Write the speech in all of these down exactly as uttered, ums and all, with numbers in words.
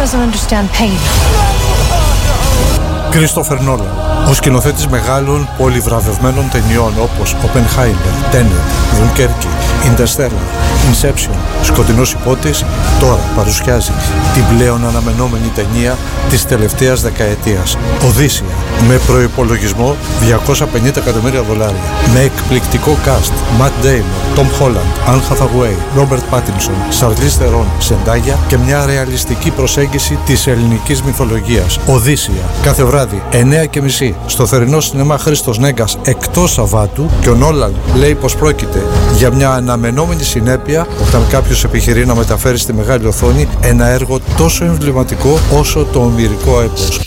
doesn't understand pain. Κρίστοφερ Νόλαν, ο σκηνοθέτης μεγάλων πολυβραβευμένων ταινιών όπως Oppenheimer, Tenet, Dunkerque, Interstellar, Inception, Σκοτεινός υπότης, τώρα παρουσιάζει την πλέον αναμενόμενη ταινία της τελευταίας δεκαετίας, Οδύσσεια, με προϋπολογισμό διακόσια πενήντα εκατομμύρια δολάρια, με εκπληκτικό cast, Matt Damon, Tom Holland, Anne Hathaway, Robert Pattinson, Charlize Theron, Zendaya και μια ρεαλιστική προσέγγιση της ελληνικής μυθολογίας. Οδύσσεια, κάθε βράδυ εννιά και μισή στο θερινό σινεμά Χρήστος Νέγκας εκτός Σαββάτου, και ο Νόλαν λέει πως πρόκειται για μια αναμενόμενη συνέπεια όταν κάποιος επιχειρεί να μεταφέρει στη μεγάλη οθόνη ένα έργο τόσο εμβληματικό όσο το ομηρικό έπος.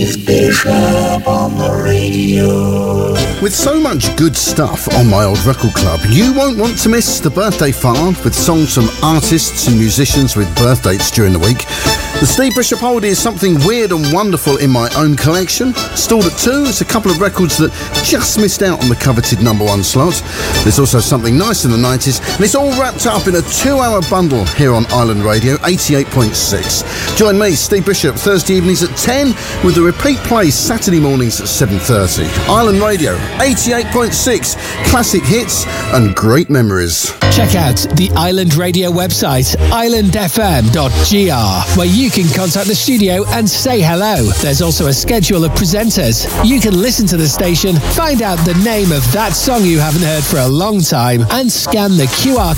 With so much good stuff on my old record club, you won't want to miss the Birthday File with songs from artists and musicians with birth dates during the week. The Steve Bishop Oldie is something weird and wonderful in my own collection. Stalled at two, it's a couple of records that just missed out on the coveted number one slot. There's also something nice in the nineties, and it's all wrapped up in a two-hour bundle here on Island Radio eighty-eight point six. Join me, Steve Bishop, Thursday evenings at ten, with the repeat plays Saturday mornings at seven thirty. Island Radio eighty-eight point six, classic hits and great memories. Check out the Island Radio website, island f m dot g r, where you can contact the studio and say hello. There's also a schedule of presenters. You can listen to the station, find out the name of that song you haven't heard for a long time, and scan the Q R